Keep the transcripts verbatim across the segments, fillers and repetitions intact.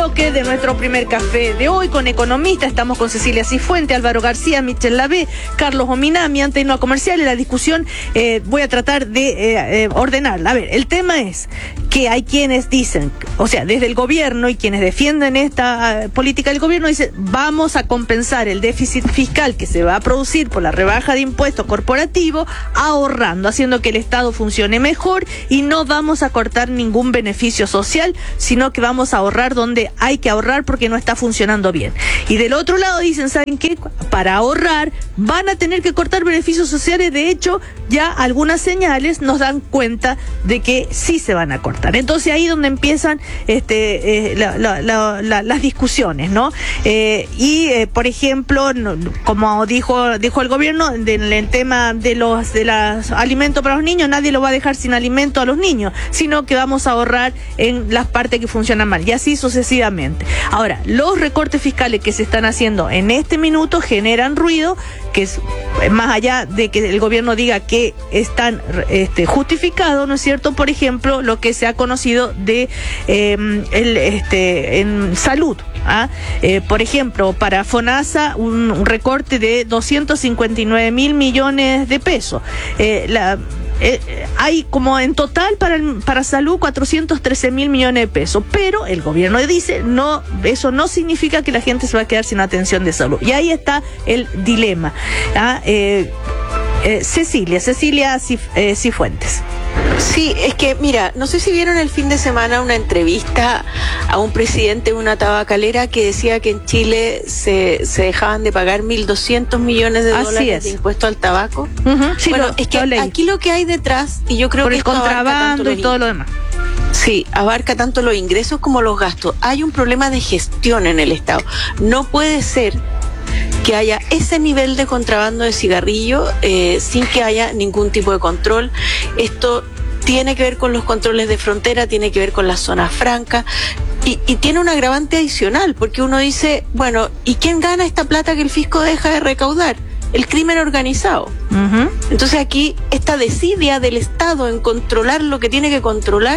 bloque de nuestro primer café de hoy con economistas. Estamos con Cecilia Cifuentes, Álvaro García, Michel Lavé, Carlos Ominami. Antes de irnos a comerciales, la discusión eh, voy a tratar de eh, eh, ordenarla. A ver, el tema es que hay quienes dicen, o sea, desde el gobierno y quienes defienden esta uh, política del gobierno, dicen vamos a compensar el déficit fiscal que se va a producir por la rebaja de impuestos corporativos ahorrando, haciendo que el Estado funcione mejor y no vamos a cortar ningún beneficio social, sino que vamos a ahorrar donde hay que ahorrar porque no está funcionando bien. Y del otro lado dicen, ¿saben qué? Para ahorrar van a tener que cortar beneficios sociales. De hecho, ya algunas señales nos dan cuenta de que sí se van a cortar. Entonces ahí donde empiezan este, eh, la, la, la, la, las discusiones, ¿no? Eh, y, eh, por ejemplo, no, como dijo dijo el gobierno, en el tema de los de los alimentos para los niños, nadie lo va a dejar sin alimento a los niños, sino que vamos a ahorrar en las partes que funcionan mal, y así sucesivamente. Ahora, los recortes fiscales que se están haciendo en este minuto generan ruido, que es más allá de que el gobierno diga que están este, justificados, ¿no es cierto? Por ejemplo, lo que se ha conocido de eh, el este en salud. ¿Ah? Eh, por ejemplo, para FONASA un, un recorte de doscientos cincuenta y nueve mil millones de pesos. Eh, la, eh, hay como en total para, el, para salud cuatrocientos trece mil millones de pesos, pero el gobierno dice, no, eso no significa que la gente se va a quedar sin atención de salud. Y ahí está el dilema. ¿Ah? Eh, eh, Cecilia, Cecilia Cif, eh, Cifuentes. Sí, es que, mira, no sé si vieron el fin de semana una entrevista a un presidente de una tabacalera que decía que en Chile se, se dejaban de pagar mil doscientos millones de dólares de impuesto al tabaco. Uh-huh, sí, bueno, lo, es que lo aquí lo que hay detrás, y yo creo Por que el esto contrabando y todo lo demás. Sí, abarca tanto los ingresos como los gastos. Hay un problema de gestión en el Estado. No puede ser que haya ese nivel de contrabando de cigarrillo eh, sin que haya ningún tipo de control. Esto tiene que ver con los controles de frontera, tiene que ver con las zonas francas y, y tiene un agravante adicional, porque uno dice, bueno, ¿y quién gana esta plata que el fisco deja de recaudar? El crimen organizado. Uh-huh. Entonces aquí esta desidia del Estado en controlar lo que tiene que controlar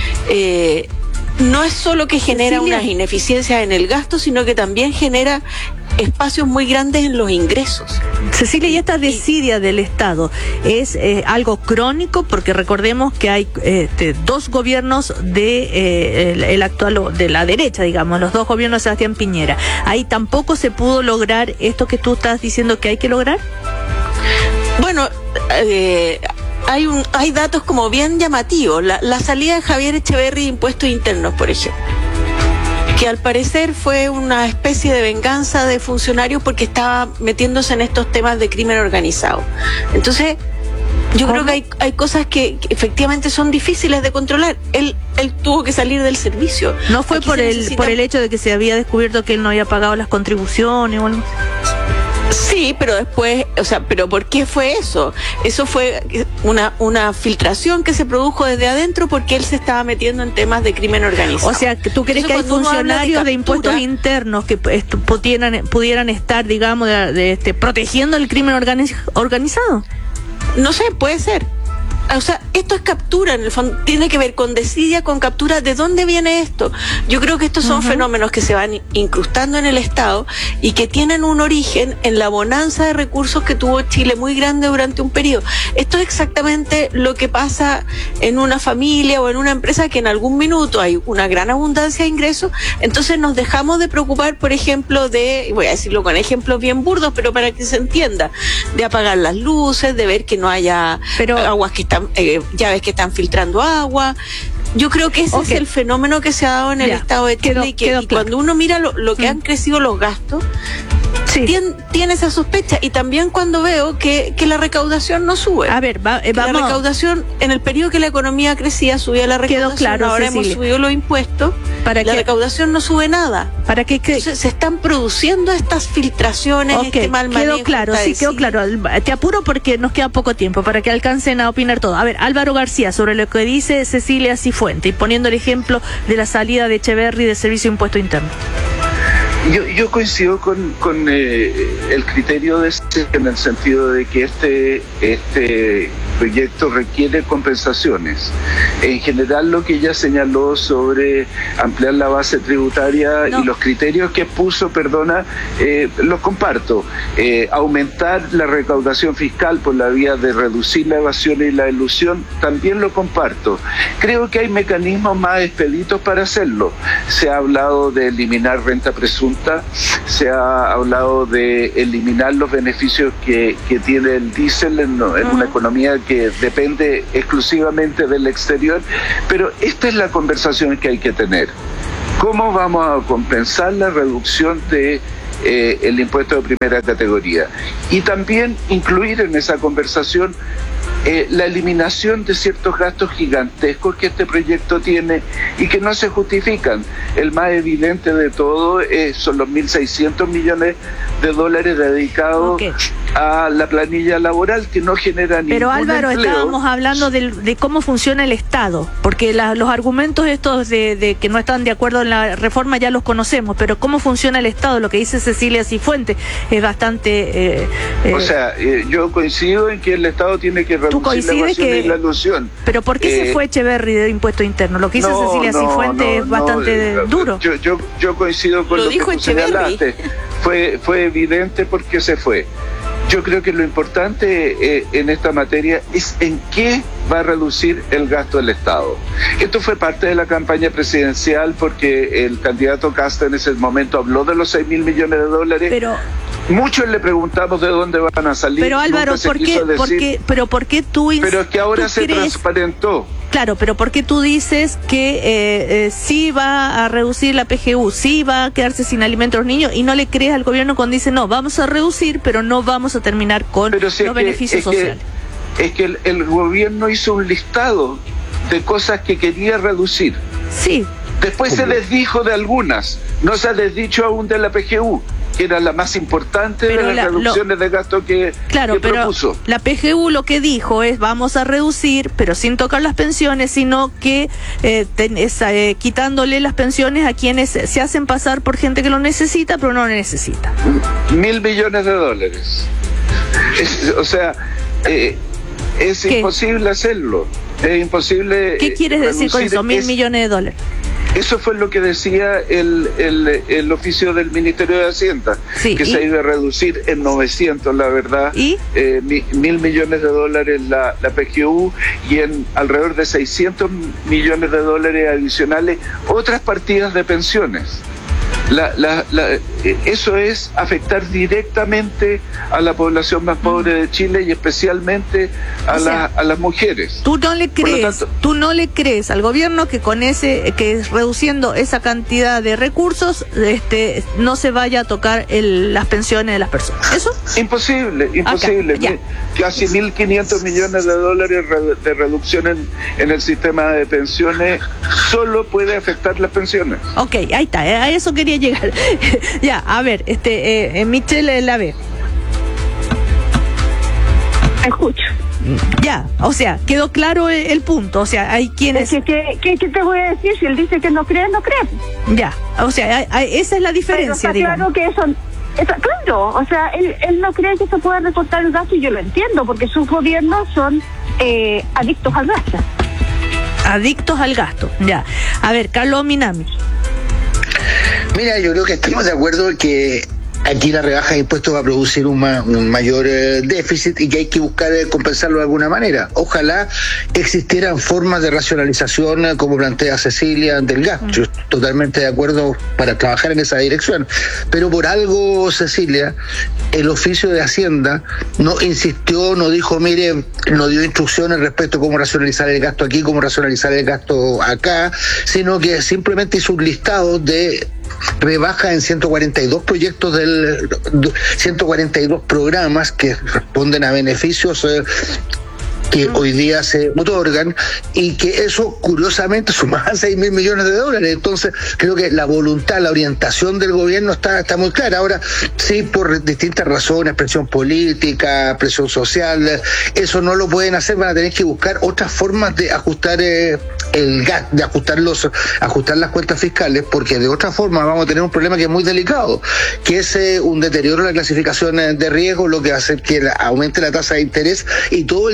eh, no es solo que genera Cecilia. unas ineficiencias en el gasto, sino que también genera espacios muy grandes en los ingresos. Cecilia, y esta desidia del Estado es eh, algo crónico, porque recordemos que hay este, dos gobiernos de eh, el, el actual de la derecha, digamos, los dos gobiernos de Sebastián Piñera. Ahí tampoco se pudo lograr esto que tú estás diciendo que hay que lograr. Bueno, eh, hay un hay datos como bien llamativos. La, la salida de Javier Echeverri de impuestos internos, por ejemplo, que al parecer fue una especie de venganza de funcionarios porque estaba metiéndose en estos temas de crimen organizado. Entonces, yo ¿Cómo? creo que hay, hay cosas que, que efectivamente son difíciles de controlar. Él él tuvo que salir del servicio. ¿No fue por el necesita... por el hecho de que se había descubierto que él no había pagado las contribuciones o algo? Sí, pero después, o sea, pero ¿por qué fue eso? Eso fue una una filtración que se produjo desde adentro porque él se estaba metiendo en temas de crimen organizado. O sea, ¿tú crees Entonces, que hay funcionarios de, captura, de impuestos internos que estu, pudieran, pudieran estar, digamos, de, de este, protegiendo el crimen organiz, organizado? No sé, puede ser. O sea, esto es captura, en el fondo, tiene que ver con desidia, con captura. ¿De dónde viene esto? Yo creo que estos son uh-huh. fenómenos que se van incrustando en el Estado y que tienen un origen en la bonanza de recursos que tuvo Chile muy grande durante un periodo. Esto es exactamente lo que pasa en una familia o en una empresa, que en algún minuto hay una gran abundancia de ingresos, entonces nos dejamos de preocupar, por ejemplo, de, voy a decirlo con ejemplos bien burdos, pero para que se entienda, de apagar las luces, de ver que no haya pero, aguas que están Eh, ya ves que están filtrando agua. Yo creo que ese okay. es el fenómeno que se ha dado en el ya, Estado de Chile, quedó, y que y claro. cuando uno mira lo, lo que mm. han crecido los gastos, sí. tiene, tiene esa sospecha. Y también cuando veo que, que la recaudación no sube. A ver, va, eh, vamos. La recaudación, en el periodo que la economía crecía, subía la recaudación. Quedó claro, ahora Cecilia. hemos subido los impuestos. ¿Para la qué? recaudación no sube nada. ¿Para qué? qué? Entonces, se están produciendo estas filtraciones, okay. este mal manejo. Quedó claro, sí, quedó claro. Te apuro porque nos queda poco tiempo para que alcancen a opinar todo. A ver, Álvaro García, sobre lo que dice Cecilia Cifuentes, y poniendo el ejemplo de la salida de Echeverri del Servicio de Impuesto Interno. Yo, yo coincido con, con eh, el criterio de este, en el sentido de que este, este proyecto requiere compensaciones. En general, lo que ella señaló sobre ampliar la base tributaria no. y los criterios que puso, perdona, eh, los comparto. Eh, aumentar la recaudación fiscal por la vía de reducir la evasión y la elusión, también lo comparto. Creo que hay mecanismos más expeditos para hacerlo. Se ha hablado de eliminar renta presunta, se ha hablado de eliminar los beneficios que, que tiene el diésel en, en uh-huh. una economía que depende exclusivamente del exterior, pero esta es la conversación que hay que tener. ¿Cómo vamos a compensar la reducción de eh, el impuesto de primera categoría? Y también incluir en esa conversación Eh, la eliminación de ciertos gastos gigantescos que este proyecto tiene y que no se justifican. El más evidente de todo eh, son los mil seiscientos millones de dólares dedicados okay. a la planilla laboral, que no genera ningún Pero Álvaro, empleo. Estábamos hablando de, de cómo funciona el Estado, porque la, los argumentos estos de, de que no están de acuerdo en la reforma ya los conocemos, pero cómo funciona el Estado, lo que dice Cecilia Cifuentes, es bastante... Eh, eh, o sea, eh, yo coincido en que el Estado tiene que reducir la evasión que, y la elusión. Pero ¿por qué eh, se fue Echeverry de impuesto interno? Lo que dice no, Cecilia no, Cifuentes no, es bastante no, duro. Yo, yo, yo coincido con lo, lo dijo que tú señalaste. Fue, fue evidente porque se fue. Yo creo que lo importante eh, en esta materia es en qué va a reducir el gasto del Estado. Esto fue parte de la campaña presidencial porque el candidato Casta en ese momento habló de los seis mil millones de dólares. Pero muchos le preguntamos de dónde van a salir. Pero Álvaro, ¿por qué, decir, ¿por qué, pero ¿por qué tú Pero es que ahora se crees? transparentó. Claro, pero ¿por qué tú dices que eh, eh, sí va a reducir la P G U, sí va a quedarse sin alimentos los niños y no le crees al gobierno cuando dice no, vamos a reducir, pero no vamos a terminar con pero si los es beneficios que, es sociales? Que, es que el, el gobierno hizo un listado de cosas que quería reducir. Sí. Después se desdijo de algunas, no se ha desdicho aún de la P G U, que era la más importante pero de las la, reducciones lo, de gasto que, claro, que pero propuso. La P G U lo que dijo es vamos a reducir, pero sin tocar las pensiones, sino que eh, ten, esa, eh, quitándole las pensiones a quienes se hacen pasar por gente que lo necesita, pero no lo necesita. Mil millones de dólares. Es, o sea, eh, es ¿Qué? imposible hacerlo. Es imposible. ¿Qué quieres decir con eso? Mil es, millones de dólares. Eso fue lo que decía el, el, el oficio del Ministerio de Hacienda, sí, que ¿y? se iba a reducir en novecientos, la verdad, ¿Y? Eh, mi, mil millones de dólares la, la P G U y en alrededor de seiscientos millones de dólares adicionales otras partidas de pensiones. La, la, la, eso es afectar directamente a la población más pobre de Chile y especialmente a, o sea, la, a las mujeres. Tú no le crees, tanto, tú no le crees al gobierno que con ese, que reduciendo esa cantidad de recursos, este, no se vaya a tocar el, las pensiones de las personas. ¿Eso? Imposible, imposible. Acá, Casi mil quinientos millones de dólares de reducción en, en el sistema de pensiones solo puede afectar las pensiones. Ok, ahí está, a eso quería llegar. Ya, a ver, este, eh, Michelle Lavé. Escucho. Ya, o sea, quedó claro el, el punto, o sea, hay quienes... ¿Qué, qué, qué, ¿Qué te voy a decir? Si él dice que no cree, no cree. Ya, o sea, hay, hay, esa es la diferencia, Pero está claro que eso... Eso, claro, o sea, él, él no cree que se pueda recortar el gasto y yo lo entiendo, porque sus gobiernos son eh, adictos al gasto. Adictos al gasto, ya. A ver, Carlos Minami. Mira, yo creo que estamos de acuerdo en que aquí la rebaja de impuestos va a producir un, ma, un mayor eh, déficit y que hay que buscar eh, compensarlo de alguna manera. Ojalá existieran formas de racionalización, eh, como plantea Cecilia, del gasto. Mm. Yo estoy totalmente de acuerdo para trabajar en esa dirección. Pero por algo, Cecilia, el oficio de Hacienda no insistió, no dijo, mire, no dio instrucciones respecto a cómo racionalizar el gasto aquí, cómo racionalizar el gasto acá, sino que simplemente hizo un listado de rebaja en ciento cuarenta y dos proyectos del ciento cuarenta y dos programas que responden a beneficios eh, que hoy día se otorgan y que eso curiosamente sumaba seis mil millones de dólares. Entonces creo que la voluntad, la orientación del gobierno está, está muy clara. Ahora sí, por distintas razones, presión política, presión social, eso no lo pueden hacer, van a tener que buscar otras formas de ajustar eh, el gas, de ajustar los, ajustar las cuentas fiscales, porque de otra forma vamos a tener un problema que es muy delicado, que es eh, un deterioro de la clasificación de riesgo, lo que va a hacer que aumente la tasa de interés y todo el discurso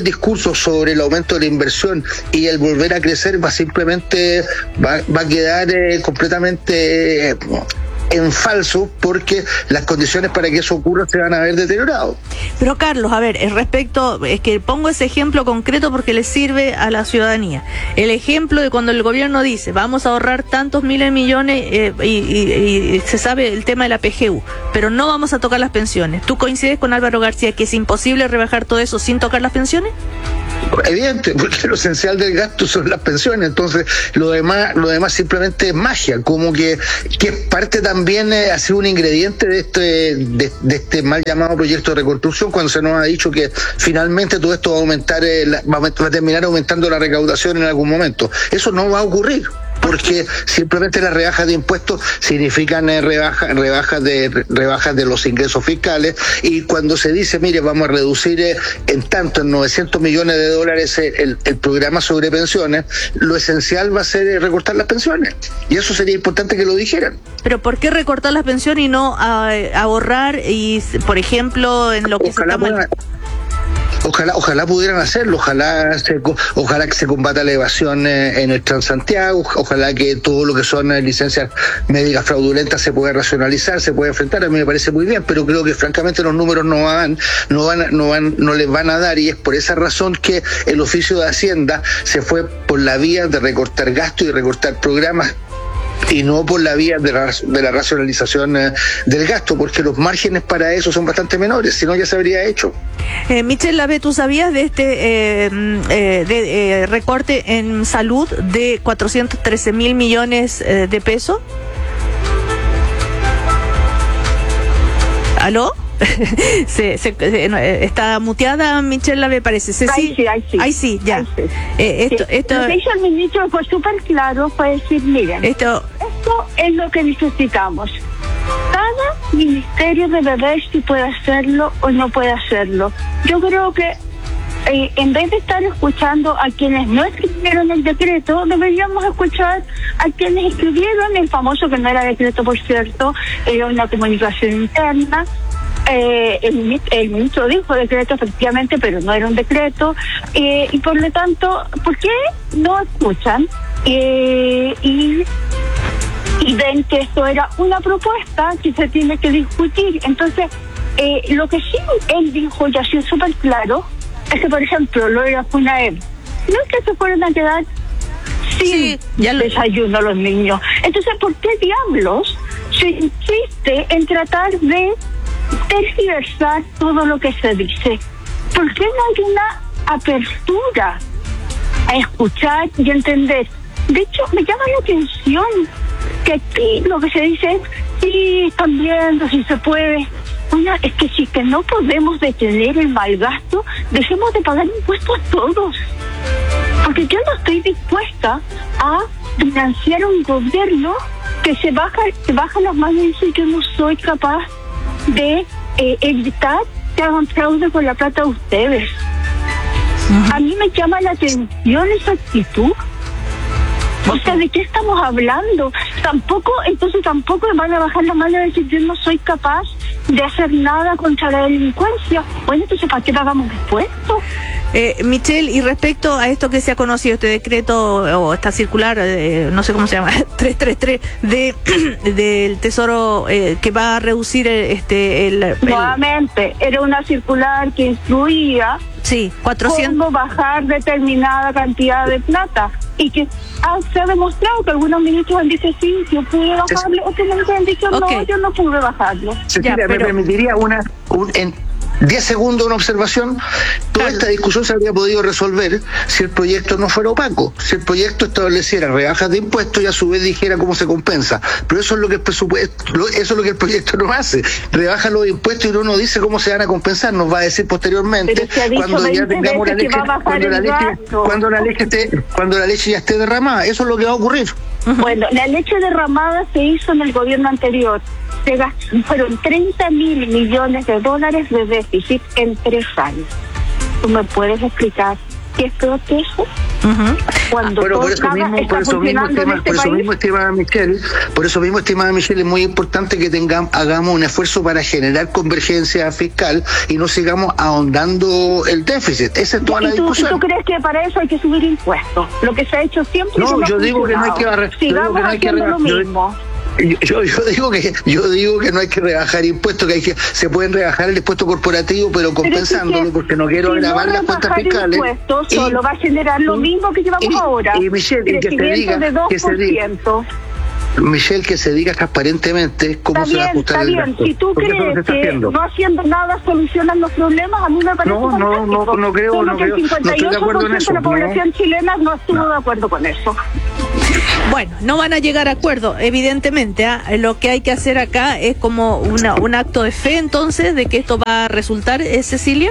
discurso sobre el aumento de la inversión y el volver a crecer va simplemente va, va a quedar eh, completamente eh, en falso, porque las condiciones para que eso ocurra se van a ver deteriorado. Pero Carlos, a ver, respecto, es que pongo ese ejemplo concreto porque le sirve a la ciudadanía. El ejemplo de cuando el gobierno dice, vamos a ahorrar tantos miles de millones eh, y, y, y se sabe el tema de la P G U, pero no vamos a tocar las pensiones. ¿Tú coincides con Álvaro García que es imposible rebajar todo eso sin tocar las pensiones? Evidente, porque lo esencial del gasto son las pensiones, entonces lo demás lo demás simplemente es magia, como que, que es parte también, eh, ha sido un ingrediente de este de, de este mal llamado proyecto de reconstrucción, cuando se nos ha dicho que finalmente todo esto va a aumentar, eh, la, va a terminar aumentando la recaudación en algún momento. Eso no va a ocurrir, porque simplemente las rebajas de impuestos significan eh, rebajas rebajas de rebajas de los ingresos fiscales, y cuando se dice, mire, vamos a reducir eh, en tanto, en novecientos millones de dólares eh, el, el programa sobre pensiones, lo esencial va a ser eh, recortar las pensiones, y eso sería importante que lo dijeran. Pero ¿por qué recortar las pensiones y no a, ahorrar y, por ejemplo, en lo que Ojalá se está... Ojalá, ojalá pudieran hacerlo, ojalá se, ojalá que se combata la evasión eh, en el Transantiago, ojalá que todo lo que son eh, licencias médicas fraudulentas se pueda racionalizar, se pueda enfrentar. A mí me parece muy bien, pero creo que francamente los números no van, no van, no van, no les van a dar, y es por esa razón que el oficio de Hacienda se fue por la vía de recortar gastos y recortar programas, y no por la vía de la, de la racionalización eh, del gasto, porque los márgenes para eso son bastante menores, si no ya se habría hecho. Eh, Michelle Lavé, ¿tú sabías de este eh, eh, de, eh, recorte en salud de cuatrocientos trece mil millones eh, de pesos? ¿Aló? se, se, se, está muteada Michelle Lavé, parece. Sí, ahí sí, ahí sí. Ahí sí, ya. Ahí sí. Eh, esto, sí. esto, lo que hizo el ministro fue súper claro, fue decir, miren, esto, esto es lo que necesitamos. Cada ministerio debe ver si puede hacerlo o no puede hacerlo. Yo creo que eh, en vez de estar escuchando a quienes no escribieron el decreto, deberíamos escuchar a quienes escribieron el famoso, que no era decreto, por cierto, era una comunicación interna. Eh, el, el ministro dijo decreto, efectivamente, pero no era un decreto, eh, y por lo tanto, ¿por qué no escuchan eh, y, y ven que esto era una propuesta que se tiene que discutir? Entonces, eh, lo que sí él dijo, y ha sido súper claro, es que, por ejemplo, lo de la FUNAEB, no es que se fueran a quedar sin sí, ya lo... desayuno a los niños. Entonces, ¿por qué diablos se insiste en tratar de tergiversar todo lo que se dice? ¿Por qué no hay una apertura a escuchar y entender? De hecho, me llama la atención que aquí lo que se dice es, sí, están viendo si se puede. Una, es que si que no podemos detener el mal gasto, dejemos de pagar impuestos todos. Porque yo no estoy dispuesta a financiar un gobierno que se baja, se baja las manos y dice, yo no soy capaz de eh, evitar que hagan fraude con la plata de ustedes. Uh-huh. A mí me llama la atención esa actitud. O sea, ¿de qué estamos hablando? Tampoco, entonces tampoco me van a bajar la mano y decir, yo no soy capaz de hacer nada contra la delincuencia. Bueno, entonces, ¿para qué pagamos impuestos? Eh, Michelle, y respecto a esto que se ha conocido, este decreto o esta circular, eh, no sé cómo se llama, trescientos treinta y tres de del Tesoro, eh, que va a reducir este el, el nuevamente era una circular que incluía sí, cuatrocientos cómo bajar determinada cantidad de plata, y que ah, se ha demostrado que algunos ministros han dicho sí, yo pude bajarlo, otros ministros han dicho okay. no, yo no pude bajarlo. Cecilia, ya, pero... me permitiría una un, en diez segundos una observación. Toda esta discusión se habría podido resolver si el proyecto no fuera opaco, si el proyecto estableciera rebajas de impuestos y a su vez dijera cómo se compensa. Pero eso es lo que el presupuesto, eso es lo que el proyecto no hace. Rebaja los impuestos y no dice cómo se van a compensar. Nos va a decir posteriormente cuando ya tengamos la leche, cuando la leche, cuando la leche esté, cuando la leche ya esté derramada. Eso es lo que va a ocurrir. Bueno, la leche derramada se hizo en el gobierno anterior. Se gastó, fueron treinta mil millones de dólares de déficit en tres años. ¿Tú me puedes explicar qué es peor que eso? Uh-huh. Cuando bueno, por eso mismo, por eso mismo, estima, este por eso mismo, estimada Michelle, por eso mismo, estimada Michelle, es muy importante que tengamos, hagamos un esfuerzo para generar convergencia fiscal y no sigamos ahondando el déficit. Esa es toda la tú, discusión. ¿Tú crees que para eso hay que subir impuestos? Lo que se ha hecho siempre. No, yo digo que no hay que arre- sigamos no hay que haciendo arre- lo mismo. Yo, yo digo que yo digo que no hay que rebajar impuestos, que hay que se pueden rebajar el impuesto corporativo, pero compensándolo, pero es que, porque no quiero si agravar no las cuentas fiscales. Impuestos y, solo va a generar lo mismo que llevamos y, ahora. Y Michelle, y que se diga de dos por ciento. Que se diga, Michelle, que se diga transparentemente cómo está se va a ajustar el bien. gasto. Si tú crees que haciendo. no haciendo nada solucionan los problemas, a mí me parece no, no, no, no creo, Solo no que creo, el cincuenta y ocho por ciento no estoy de acuerdo en eso. de la población no. chilena no estuvo no. de acuerdo con eso. Bueno, no van a llegar a acuerdo, evidentemente. ¿eh? Lo que hay que hacer acá es como una, un acto de fe, entonces, de que esto va a resultar, ¿eh, Cecilia?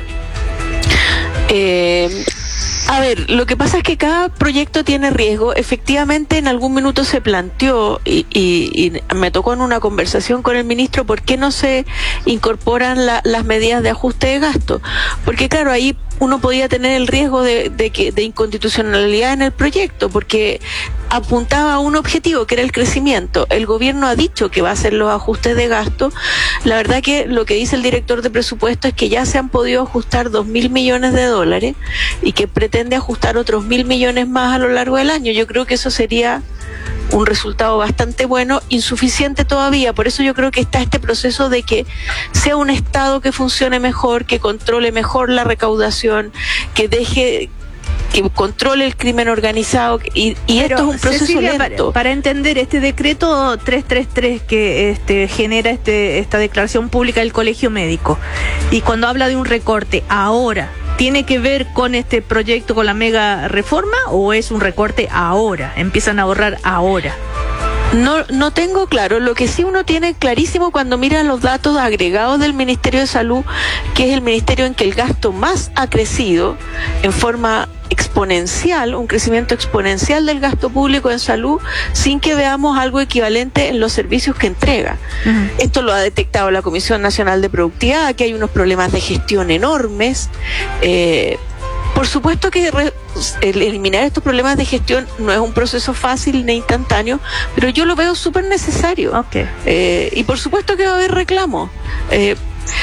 Eh... A ver, lo que pasa es que cada proyecto tiene riesgo. Efectivamente, en algún minuto se planteó y, y, y me tocó en una conversación con el ministro por qué no se incorporan la, las medidas de ajuste de gasto. Porque claro, ahí uno podía tener el riesgo de, de, que, de inconstitucionalidad en el proyecto, porque apuntaba a un objetivo que era el crecimiento. El gobierno ha dicho que va a hacer los ajustes de gasto. La verdad que lo que dice el director de presupuesto es que ya se han podido ajustar dos mil millones de dólares y que pretende ajustar otros mil millones más a lo largo del año. Yo creo que eso sería un resultado bastante bueno, insuficiente todavía. Por eso yo creo que está este proceso de que sea un Estado que funcione mejor, que controle mejor la recaudación, que deje que controle el crimen organizado, y, y esto es un proceso Cecilia, lento. Para, para entender este decreto trescientos treinta y tres que este, genera este, esta declaración pública del Colegio Médico, y cuando habla de un recorte ahora, ¿tiene que ver con este proyecto, con la mega reforma, o es un recorte ahora? ¿Empiezan a ahorrar ahora? No, no tengo claro. Lo que sí uno tiene clarísimo cuando mira los datos agregados del Ministerio de Salud, que es el ministerio en que el gasto más ha crecido en forma exponencial, un crecimiento exponencial del gasto público en salud, sin que veamos algo equivalente en los servicios que entrega. Uh-huh. Esto lo ha detectado la Comisión Nacional de Productividad, que hay unos problemas de gestión enormes. Eh, Por supuesto que re, el eliminar estos problemas de gestión no es un proceso fácil ni instantáneo, pero yo lo veo súper necesario. Okay. Eh, y por supuesto que va a haber reclamos. Eh,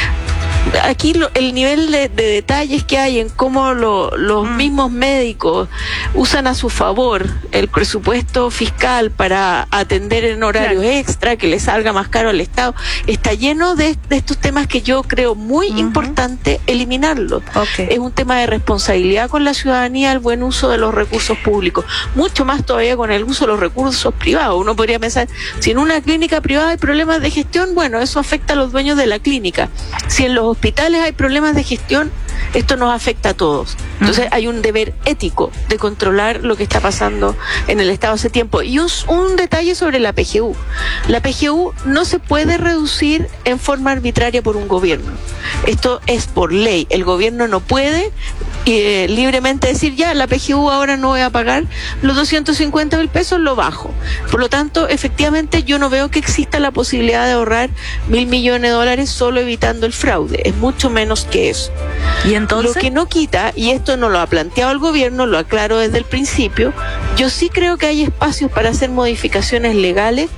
Aquí lo, el nivel de, de detalles que hay en cómo lo, los mm. mismos médicos usan a su favor el presupuesto fiscal para atender en horarios claro. extra, que le salga más caro al Estado, está lleno de, de estos temas que yo creo muy uh-huh. importante eliminarlos. Okay. Es un tema de responsabilidad con la ciudadanía, el buen uso de los recursos públicos, mucho más todavía con el uso de los recursos privados. Uno podría pensar, si en una clínica privada hay problemas de gestión, bueno, eso afecta a los dueños de la clínica. Si en los hospitales hay problemas de gestión, esto nos afecta a todos. Entonces hay un deber ético de controlar lo que está pasando en el Estado hace tiempo. Y un, un detalle sobre la P G U. La P G U no se puede reducir en forma arbitraria por un gobierno. Esto es por ley. El gobierno no puede eh, libremente decir, ya, la P G U ahora no voy a pagar los doscientos cincuenta mil pesos, lo bajo. Por lo tanto, efectivamente, yo no veo que exista la posibilidad de ahorrar mil millones de dólares solo evitando el fraude. Es mucho menos que eso. ¿Y entonces? Lo que no quita, y esto no lo ha planteado el gobierno, lo aclaro desde el principio, yo sí creo que hay espacios para hacer modificaciones legales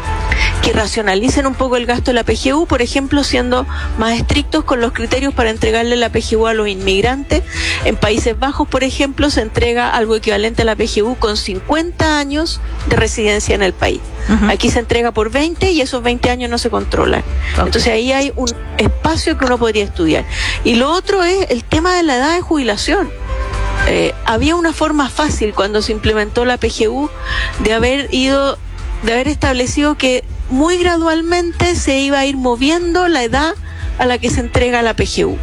que racionalicen un poco el gasto de la P G U, por ejemplo, siendo más estrictos con los criterios para entregarle la P G U a los inmigrantes. En Países Bajos, por ejemplo, se entrega algo equivalente a la P G U con cincuenta años de residencia en el país. Uh-huh. Aquí se entrega por veinte y esos veinte años no se controlan. Okay. Entonces ahí hay un espacio que uno podría estudiar. Y lo otro es el tema de la edad de jubilación. Eh, había una forma fácil cuando se implementó la P G U de haber ido, de haber establecido que muy gradualmente se iba a ir moviendo la edad a la que se entrega la P G U.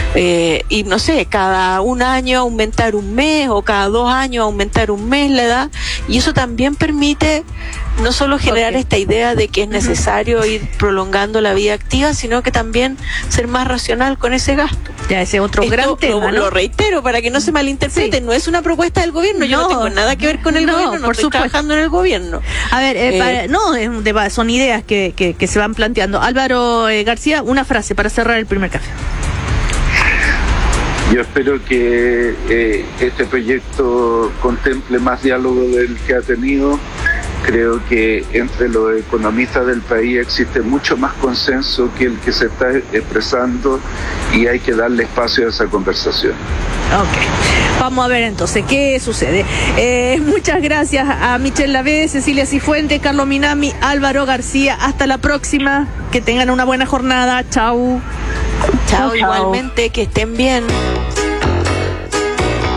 Eh, y no sé, cada un año aumentar un mes o cada dos años aumentar un mes la edad, y eso también permite no solo generar okay. esta idea de que es necesario uh-huh. ir prolongando la vida activa, sino que también ser más racional con ese gasto. Ya, ese otro Esto gran tema, lo, ¿no? lo reitero para que no se malinterprete, sí. no es una propuesta del gobierno, yo no, no tengo nada que ver con el no, gobierno, no por estoy supuesto. trabajando en el gobierno. A ver, eh, eh, para, no, es un debate, son ideas que, que, que se van planteando. Álvaro eh, García, una frase para cerrar el primer café. Yo espero que eh, este proyecto contemple más diálogo del que ha tenido. Creo que entre los economistas del país existe mucho más consenso que el que se está expresando y hay que darle espacio a esa conversación. Ok, vamos a ver entonces qué sucede. Eh, muchas gracias a Michelle Lavé, Cecilia Cifuentes, Carlos Minami, Álvaro García. Hasta la próxima. Que tengan una buena jornada. Chau. Chao, chao. Igualmente, que estén bien.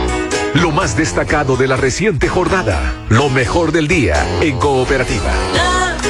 Lo más destacado de la reciente jornada, lo mejor del día en Cooperativa.